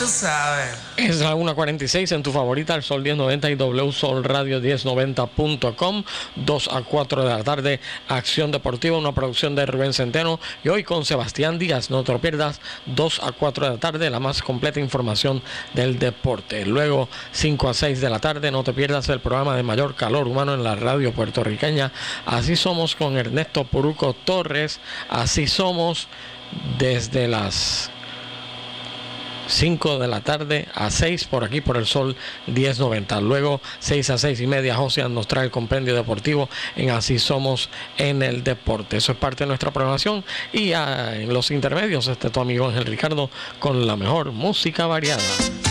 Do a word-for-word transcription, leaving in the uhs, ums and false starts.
tú sabes. Es la una cuarenta y seis en tu favorita, el Sol diez noventa y W Sol Radio diez noventa punto com. dos a cuatro de la tarde, Acción Deportiva, una producción de Rubén Centeno. Y hoy con Sebastián Díaz, no te lo pierdas, dos a cuatro de la tarde, la más completa información del deporte. Luego, cinco a seis de la tarde, no te pierdas el programa de mayor calor humano en la radio puertorriqueña. Así somos con Ernesto Puruco Torres. Así somos desde las cinco de la tarde a seis por aquí por el Sol diez noventa. Luego seis a seis y media José nos trae el compendio deportivo en Así Somos en el Deporte. Eso es parte de nuestra programación. Y ah, en los intermedios este tu amigo Ángel Ricardo con la mejor música variada.